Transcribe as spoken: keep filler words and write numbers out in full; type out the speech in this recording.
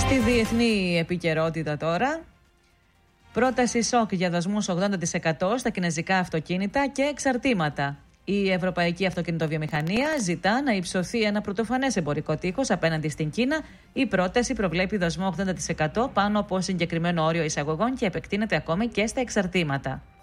Στη διεθνή επικαιρότητα τώρα, πρόταση σοκ για δασμούς ογδόντα τοις εκατό στα κινεζικά αυτοκίνητα και εξαρτήματα. Η Ευρωπαϊκή Αυτοκινητοβιομηχανία ζητά να υψωθεί ένα πρωτοφανές εμπορικό τείχος απέναντι στην Κίνα. Η πρόταση προβλέπει δασμό ογδόντα τοις εκατό πάνω από συγκεκριμένο όριο εισαγωγών και επεκτείνεται ακόμη και στα εξαρτήματα.